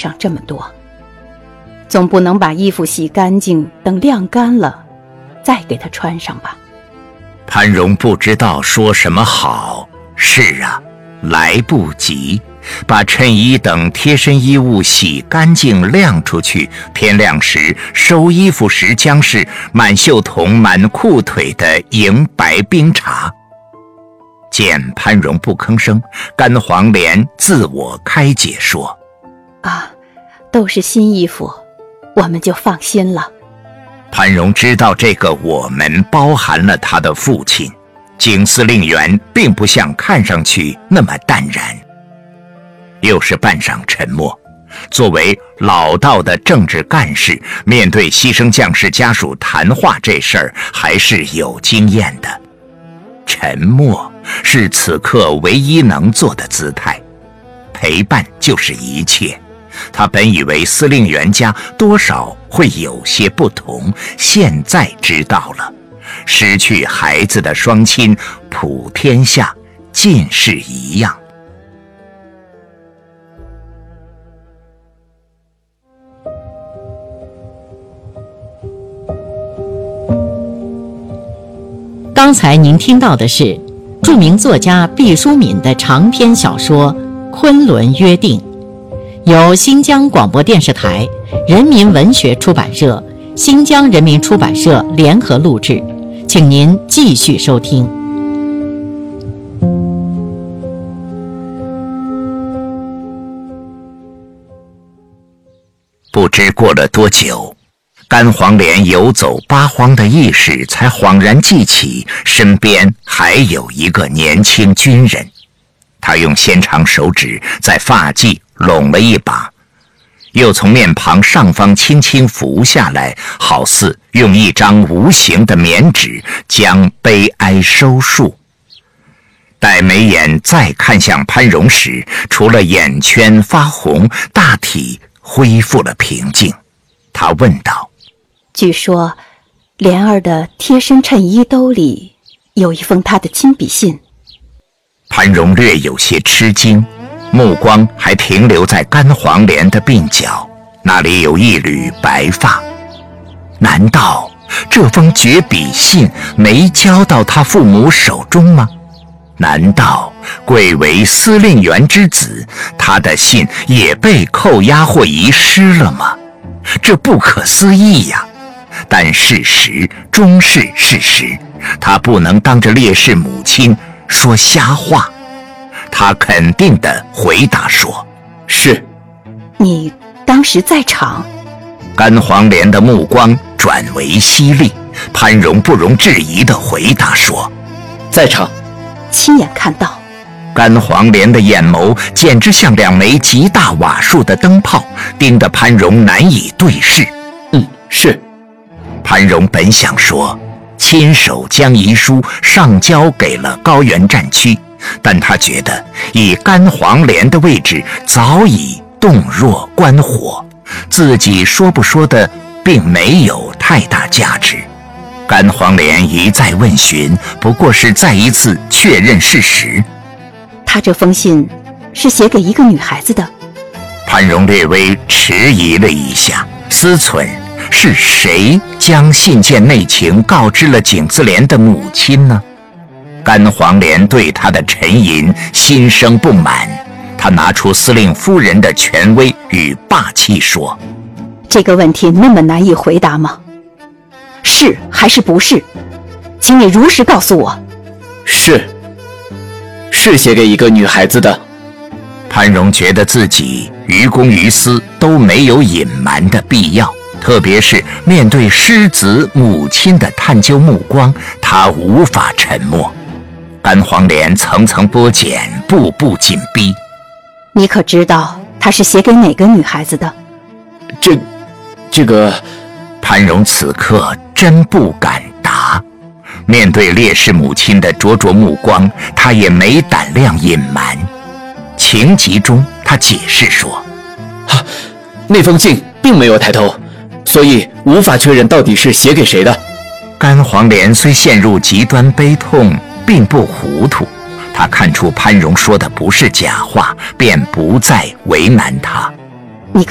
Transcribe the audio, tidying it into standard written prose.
上这么多，总不能把衣服洗干净，等晾干了再给他穿上吧。 潘荣不知道说什么好。是啊，来不及，把衬衣等贴身衣物洗干净晾出去，天亮时收衣服时将是满袖筒满裤腿的迎白冰茶。见潘荣不吭声，甘黄莲自我开解说： 都是新衣服，我们就放心了。 潘荣知道这个我们包含了他的父亲，景司令员并不像看上去那么淡然。又是半晌沉默，作为老道的政治干事，面对牺牲将士家属谈话这事儿还是有经验的。沉默是此刻唯一能做的姿态，陪伴就是一切。他本以为司令员家多少会有些不同，现在知道了，失去孩子的双亲普天下尽是一样。 刚才您听到的是著名作家毕淑敏的长篇小说《昆仑约定》，由新疆广播电视台、人民文学出版社、新疆人民出版社联合录制，请您继续收听。 不知过了多久，甘黄莲游走八荒的意识才恍然记起身边还有一个年轻军人。他用纤长手指在发髻拢了一把，又从面庞上方轻轻拂下来，好似用一张无形的棉纸将悲哀收束。待眉眼再看向潘荣时，除了眼圈发红，大体恢复了平静。他问道： 据说莲儿的贴身衬衣兜里有一封他的亲笔信。 潘荣略有些吃惊，目光还停留在甘黄莲的鬓角，那里有一缕白发。难道这封绝笔信没交到他父母手中吗？难道贵为司令员之子，他的信也被扣押或遗失了吗？这不可思议呀！但事实终是事实，他不能当着烈士母亲说瞎话。他肯定地回答说：是。 你当时在场？ 甘黄莲的目光转为犀利，潘荣不容置疑地回答说：在场。 亲眼看到。 甘黄莲的眼眸简直像两枚极大瓦数的灯泡，盯得潘荣难以对视。是。潘荣本想说亲手将遗书上交给了高原战区，但他觉得以甘黄莲的位置早已洞若观火，自己说不说的并没有太大价值。甘黄莲一再问询，不过是再一次确认事实。 他这封信是写给一个女孩子的。 潘荣略微迟疑了一下，思忖是谁将信件内情告知了景自怜的母亲呢？甘黄莲对他的沉吟心生不满，他拿出司令夫人的权威与霸气说： 这个问题那么难以回答吗？是还是不是？请你如实告诉我。 是写给一个女孩子的。 潘荣觉得自己于公于私都没有隐瞒的必要，特别是面对失子母亲的探究目光，他无法沉默。甘黄莲层层剥茧，步步紧逼。 你可知道他是写给哪个女孩子的？ 这个…… 潘荣此刻真不敢答。面对烈士母亲的灼灼目光，他也没胆量隐瞒。情急中，他解释说： 那封信并没有抬头，所以无法确认到底是写给谁的。 甘黄莲虽陷入极端悲痛，并不糊涂，他看出潘荣说的不是假话，便不再为难他。